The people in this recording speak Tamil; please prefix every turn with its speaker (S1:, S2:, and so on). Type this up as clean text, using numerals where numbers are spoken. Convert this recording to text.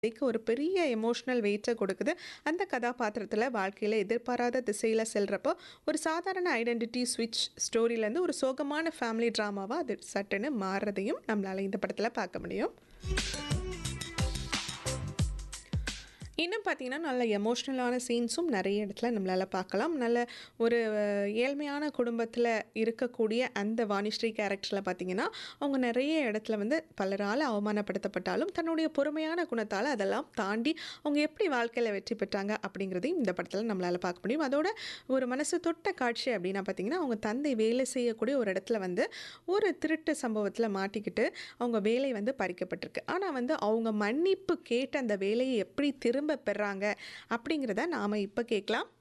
S1: கதைக்கு ஒரு பெரிய எமோஷனல் வெயிட்ட கொடுக்குது. அந்த கதாபாத்திரத்தில வாழ்க்கையில எதிர்பாராத திசையில செல்றப்போ, ஒரு சாதாரண ஐடென்டிட்டி ஸ்விட்ச் ஸ்டோரிலேருந்து ஒரு சோகமான ஃபேமிலி ட்ராமாவா அது சட்டுன்னு மாறுறதையும் நம்மளால இந்த படத்தில பார்க்க முடியும். இன்னும் பார்த்தீங்கன்னா, நல்ல எமோஷ்னலான சீன்ஸும் நெறைய இடத்துல நம்மளால பார்க்கலாம். நல்ல ஒரு ஏழ்மையான குடும்பத்தில இருக்கக்கூடிய அந்த வாணிஸ்ரீ கேரக்டர்ல பார்த்தீங்கன்னா, அவங்க நெறைய இடத்துல வந்து பலரால அவமானப்படுத்தப்பட்டாலும், தன்னுடைய பொறுமையான குணத்தால அதெல்லாம் தாண்டி அவங்க எப்படி வாழ்க்கையில வெற்றி பெற்றாங்க அப்படிங்கிறதையும் இந்த படத்தில நம்மளால பார்க்க முடியும். அதோட ஒரு மனசு தொட்ட காட்சி அப்படின்னா பார்த்தீங்கன்னா, அவங்க தந்தை வேலை செய்யக்கூடிய ஒரு இடத்துல வந்து ஒரு திருட்டு சம்பவத்தில மாட்டிக்கிட்டு, அவங்க வேலை வந்து பறிக்கப்பட்டிருக்கு. ஆனா வந்து அவங்க மன்னிப்பு கேட்டு அந்த வேலைய எப்படி திரும்ப பெறாங்க அப்படிங்கிறத நாம இப்ப கேட்கலாம்.